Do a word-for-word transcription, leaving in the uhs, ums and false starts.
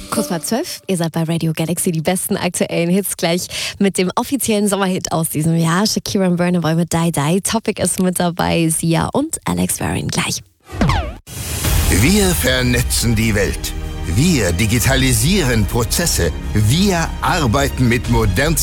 Kurz mal zwölf, ihr seid bei Radio Galaxy, die besten aktuellen Hits gleich mit dem offiziellen Sommerhit aus diesem Jahr. Shakira und Burna Boy mit Die Die. Topic ist mit dabei, Sia und Alex Warren gleich. Wir vernetzen die Welt. Wir digitalisieren Prozesse. Wir arbeiten mit modernsten